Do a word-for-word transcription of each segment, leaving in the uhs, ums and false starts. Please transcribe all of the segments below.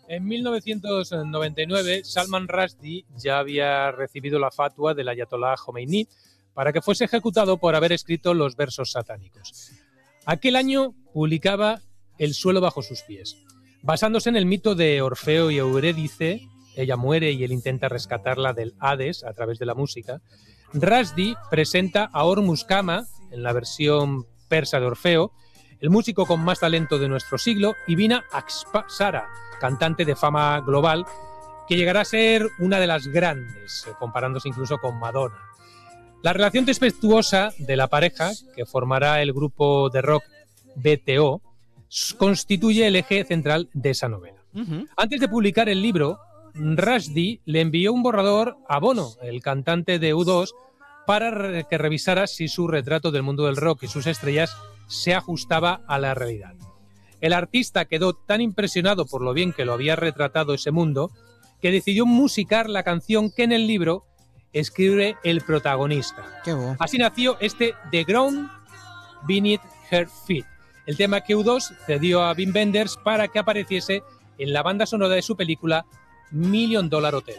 En mil novecientos noventa y nueve, Salman Rushdie ya había recibido la fatua del Ayatolá Jomeini para que fuese ejecutado por haber escrito los versos satánicos. Aquel año publicaba El suelo bajo sus pies. Basándose en el mito de Orfeo y Eurídice, ella muere y él intenta rescatarla del Hades a través de la música. Rushdie presenta a Ormuz Kama, en la versión persa de Orfeo, el músico con más talento de nuestro siglo, y Vina Apsara, cantante de fama global, que llegará a ser una de las grandes, comparándose incluso con Madonna. La relación tempestuosa de la pareja, que formará el grupo de rock B T O, constituye el eje central de esa novela. Uh-huh. Antes de publicar el libro, Rushdie le envió un borrador a Bono, el cantante de U dos, para re- que revisara si su retrato del mundo del rock y sus estrellas se ajustaba a la realidad. El artista quedó tan impresionado por lo bien que lo había retratado ese mundo que decidió musicar la canción que en el libro escribe el protagonista. Qué bueno. Así nació este The Ground Beneath Her Feet, el tema que U dos cedió a Wim Wenders para que apareciese en la banda sonora de su película Million Dollar Hotel.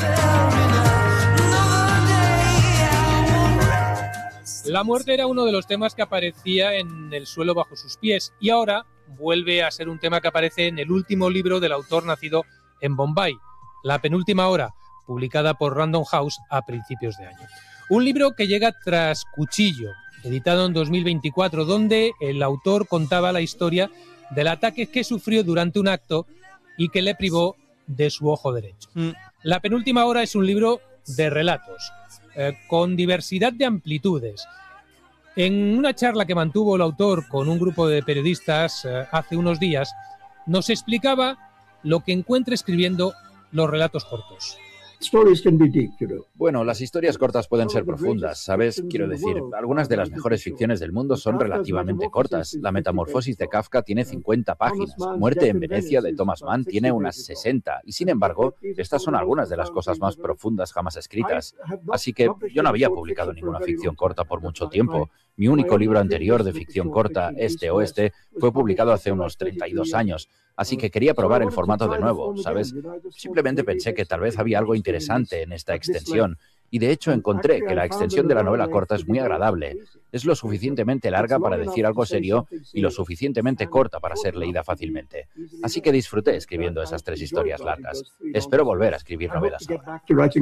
La muerte era uno de los temas que aparecía en El suelo bajo sus pies y ahora vuelve a ser un tema que aparece en el último libro del autor nacido en Bombay, La penúltima hora, publicada por Random House a principios de año. Un libro que llega tras Cuchillo, editado en dos mil veinticuatro, donde el autor contaba la historia del ataque que sufrió durante un acto y que le privó de su ojo derecho. Mm. La penúltima hora es un libro de relatos, eh, con diversidad de amplitudes. En una charla que mantuvo el autor con un grupo de periodistas eh, hace unos días, nos explicaba lo que encuentra escribiendo los relatos cortos. Bueno, las historias cortas pueden ser profundas, ¿sabes? Quiero decir, algunas de las mejores ficciones del mundo son relativamente cortas. La Metamorfosis de Kafka tiene cincuenta páginas, Muerte en Venecia de Thomas Mann tiene unas sesenta, y sin embargo, estas son algunas de las cosas más profundas jamás escritas. Así que yo no había publicado ninguna ficción corta por mucho tiempo. Mi único libro anterior de ficción corta, Este Oeste, fue publicado hace unos treinta y dos años. Así que quería probar el formato de nuevo, ¿sabes? Simplemente pensé que tal vez había algo interesante en esta extensión. Y de hecho encontré que la extensión de la novela corta es muy agradable. Es lo suficientemente larga para decir algo serio y lo suficientemente corta para ser leída fácilmente. Así que disfruté escribiendo esas tres historias largas. Espero volver a escribir novelas ahora.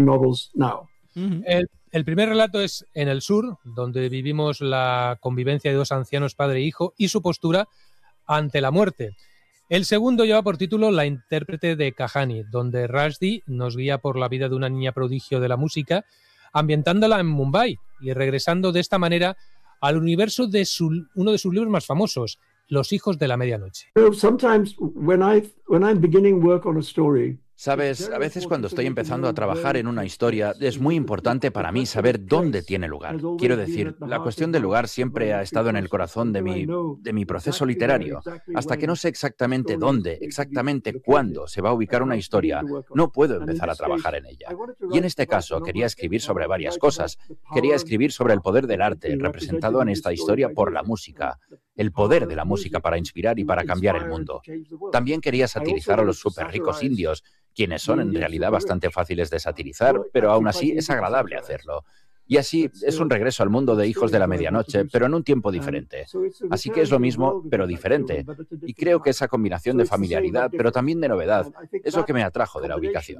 El, el primer relato es En el sur, donde vivimos la convivencia de dos ancianos, padre e hijo, y su postura ante la muerte. El segundo lleva por título La intérprete de Kahani, donde Rushdie nos guía por la vida de una niña prodigio de la música, ambientándola en Mumbai y regresando de esta manera al universo de su, uno de sus libros más famosos, Los hijos de la medianoche. Sabes, a veces cuando estoy empezando a trabajar en una historia es muy importante para mí saber dónde tiene lugar. Quiero decir, la cuestión del lugar siempre ha estado en el corazón de mi, de mi proceso literario. Hasta que no sé exactamente dónde, exactamente cuándo se va a ubicar una historia, no puedo empezar a trabajar en ella. Y en este caso quería escribir sobre varias cosas. Quería escribir sobre el poder del arte representado en esta historia por la música. El poder de la música para inspirar y para cambiar el mundo. También quería satirizar a los súper ricos indios, quienes son en realidad bastante fáciles de satirizar, pero aún así es agradable hacerlo. Y así es un regreso al mundo de Hijos de la Medianoche, pero en un tiempo diferente. Así que es lo mismo, pero diferente. Y creo que esa combinación de familiaridad, pero también de novedad, es lo que me atrajo de la ubicación.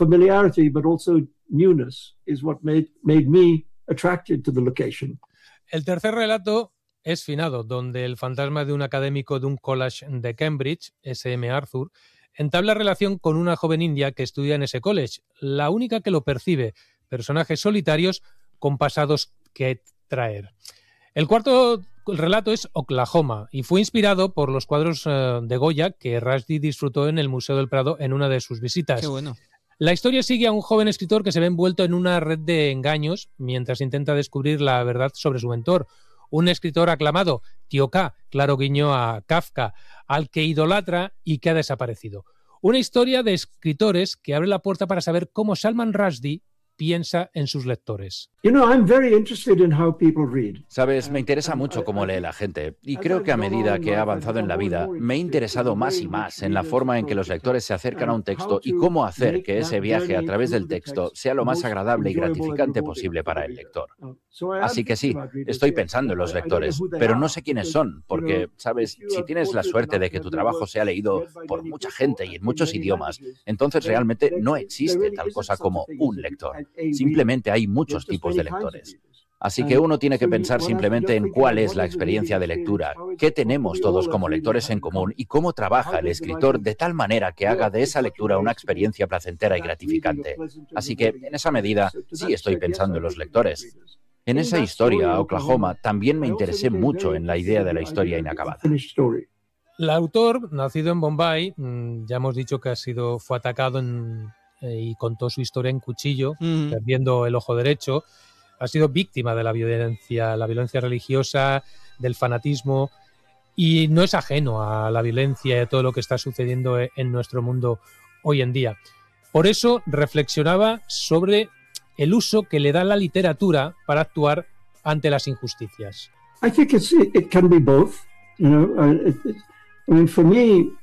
El tercer relato es Finado, donde el fantasma de un académico de un college de Cambridge, S M Arthur, entabla relación con una joven india que estudia en ese college, la única que lo percibe, personajes solitarios con pasados que traer. El cuarto relato es Oklahoma y fue inspirado por los cuadros uh, de Goya que Rushdie disfrutó en el Museo del Prado en una de sus visitas. Qué bueno. La historia sigue a un joven escritor que se ve envuelto en una red de engaños mientras intenta descubrir la verdad sobre su mentor. Un escritor aclamado, Tío K, claro guiño a Kafka, al que idolatra y que ha desaparecido. Una historia de escritores que abre la puerta para saber cómo Salman Rushdie piensa en sus lectores. Sabes, me interesa mucho cómo lee la gente y creo que a medida que he avanzado en la vida me he interesado más y más en la forma en que los lectores se acercan a un texto y cómo hacer que ese viaje a través del texto sea lo más agradable y gratificante posible para el lector. Así que sí, estoy pensando en los lectores, pero no sé quiénes son, porque, sabes, si tienes la suerte de que tu trabajo sea leído por mucha gente y en muchos idiomas, entonces realmente no existe tal cosa como un lector. Simplemente hay muchos tipos de lectores. Así que uno tiene que pensar simplemente en cuál es la experiencia de lectura, qué tenemos todos como lectores en común y cómo trabaja el escritor de tal manera que haga de esa lectura una experiencia placentera y gratificante. Así que, en esa medida, sí estoy pensando en los lectores. En esa historia, Oklahoma, también me interesé mucho en la idea de la historia inacabada. El autor, nacido en Bombay, ya hemos dicho que ha sido, fue atacado en, eh, y contó su historia en cuchillo, mm. perdiendo el ojo derecho. Ha sido víctima de la violencia, la violencia religiosa, del fanatismo, y no es ajeno a la violencia y a todo lo que está sucediendo en nuestro mundo hoy en día. Por eso reflexionaba sobre el uso que le da la literatura para actuar ante las injusticias. I think it's, it can be both. You know, uh, it, it, I mean, for me,